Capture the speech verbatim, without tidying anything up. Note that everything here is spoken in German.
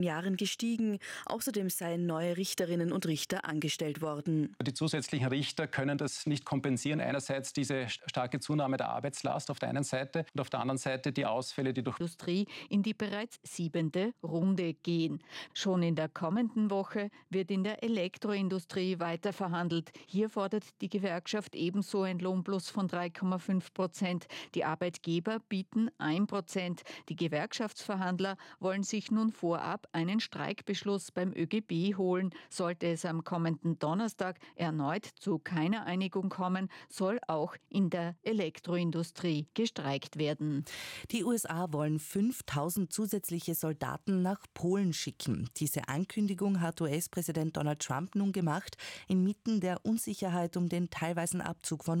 Jahren gestiegen. Außerdem seien neue Richterinnen und Richter angestellt worden. Die zusätzlichen Richter können das nicht kompensieren. Einerseits diese starke Zunahme der Arbeitslast auf der einen Seite und auf der anderen Seite die Ausfälle, die durch Industrie in die bereits siebente Runde gehen. Schon in der kommenden Woche wird in der Elektroindustrie weiter verhandelt. Hier fordert die Gewerkschaft ebenso ein Lohnplus von drei Komma fünf Prozent. Die Arbeitgeber bieten ein Prozent. Die Gewerkschaftsverhandler wollen sich nun vorab einen Streikbeschluss beim Ö G B holen. Sollte es am kommenden Donnerstag erneut zu keiner Einigung kommen, soll auch in der Elektroindustrie gestreikt werden. Die U S A wollen fünftausend zusätzliche Soldaten nach Polen schicken. Diese Ankündigung hat U S-Präsident Donald Trump nun gemacht, inmitten der Unsicherheit um den teilweisen Abzug von